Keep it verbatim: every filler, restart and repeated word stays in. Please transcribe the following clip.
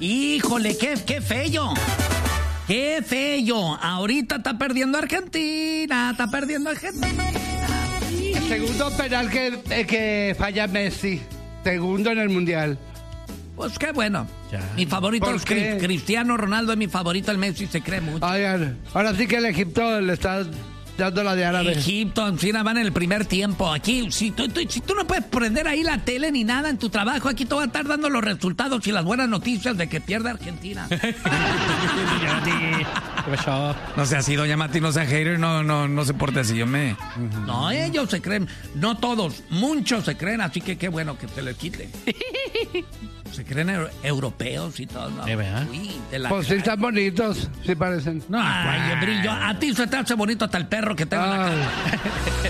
Híjole, qué, qué feo. Qué feo. Ahorita está perdiendo Argentina. Está perdiendo Argentina. El segundo penal que, que falla Messi. Segundo en el Mundial. Pues qué bueno. Ya. Mi favorito ¿Por es qué? Cri- Cristiano Ronaldo, es mi favorito, el Messi se cree mucho. Oigan, ahora sí que el Egipto le está dando la de árabe. Egipto, en fin, van en el primer tiempo. Aquí, si tú, tú- si tú no puedes prender ahí la tele ni nada en tu trabajo, aquí te va a estar dando los resultados y las buenas noticias de que pierde Argentina. ¿Qué pasó? No sea así, doña Mati, no sea hater, no, no, no se porte así, yo me... No, ellos se creen, no todos, muchos se creen, así que qué bueno que se les quite. Se creen eu- europeos y todo. ¿no? Eh, ¿verdad? Uy, de la Pues sí, están bonitos, sí parecen. No, ay, brillo. A ti se te hace bonito hasta el perro que tengo en la cara. Ay.